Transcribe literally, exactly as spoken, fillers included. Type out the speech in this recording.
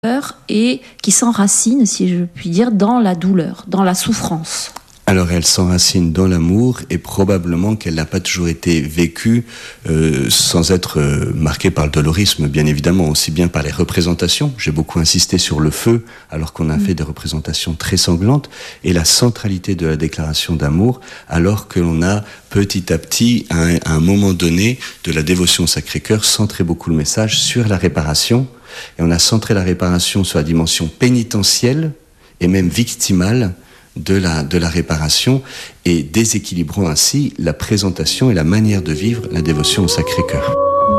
et qui s'enracine, si je puis dire, dans la douleur, dans la souffrance. Alors elle s'enracine dans l'amour et probablement qu'elle n'a pas toujours été vécue euh, sans être euh, marquée par le dolorisme, bien évidemment, aussi bien par les représentations. J'ai beaucoup insisté sur le feu alors qu'on a mmh. fait des représentations très sanglantes et la centralité de la déclaration d'amour alors que l'on a petit à petit, à un, à un moment donné de la dévotion au Sacré-Cœur, centré beaucoup le message sur la réparation. Et on a centré la réparation sur la dimension pénitentielle et même victimale de la, de la réparation et déséquilibrant ainsi la présentation et la manière de vivre la dévotion au Sacré-Cœur.